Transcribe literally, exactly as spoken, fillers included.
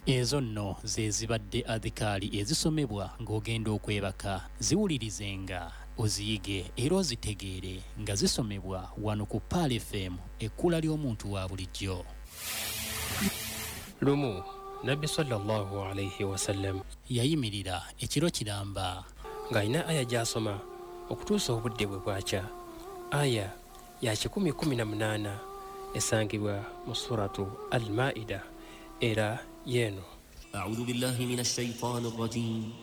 Ezo nno ze zibadde adhikaali ezisomebwa ng'ogenda okwebaka. Ziwulirizenga, oziyige era ozitegeere nga zisomebwa wano ku Paal F M, ekkula ly'omuntu wa bulijjo. Lumu Nabbi sallallahu alayhi wasallam yayimirira ekiro kiramba ng'alina aya gy'asoma okutuusa obudde bwe bwakya. Aya ya kikumi kumi na munaana esangibwa mu suratu Al-Maida era yeeno. A'udhu billahi minash shaytanir rajim.